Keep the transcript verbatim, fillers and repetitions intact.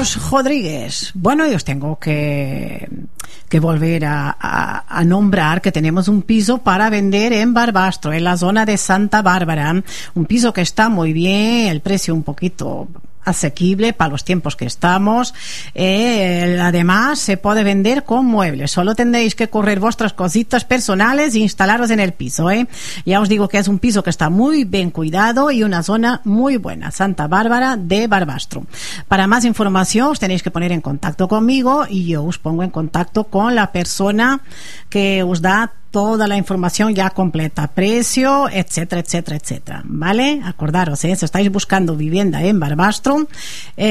Carlos Rodríguez. Bueno, yo os tengo que, que volver a, a, a nombrar que tenemos un piso para vender en Barbastro, en la zona de Santa Bárbara. Un piso que está muy bien, el precio un poquito asequible para los tiempos que estamos. Eh, además se puede vender con muebles, solo tendréis que correr vuestras cositas personales e instalaros en el piso, ¿eh? Ya os digo que es un piso que está muy bien cuidado y una zona muy buena, Santa Bárbara de Barbastro. Para más información os tenéis que poner en contacto conmigo y yo os pongo en contacto con la persona que os da toda la información ya completa, precio, etcétera, etcétera, etcétera, ¿vale? Acordaros, ¿eh? Si estáis buscando vivienda en Barbastro, eh,